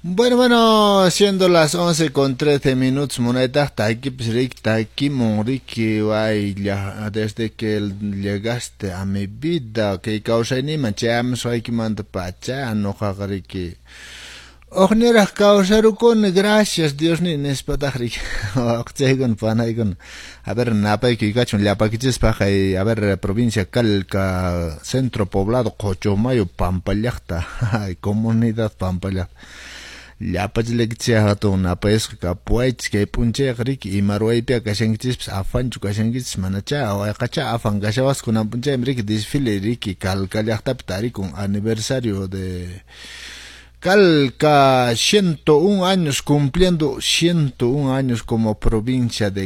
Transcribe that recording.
Bueno, siendo las 11:13, moneda está aquí, está aquí, Monrique, ya, desde que llegaste a mi vida, que causa ni mancham, soy que manda pacha, no jagariki. Ogneras causaru con gracias, Dios ni nespatahri. Octegon, panaigon. A ver, napa que cachon, la paquiches paja, a ver, provincia Calca, centro poblado, Cochomayo, Pampallacta, comunidad Pampallacta. Llapaч lectiato napes kapuach que punche rik y maruaipia kashangitis afanchu kashangitis manacha o akacha afan kashawas con punche rik desfile rik calcaliacta ptari con aniversario de Calca 101 años cumpliendo 101 años como provincia de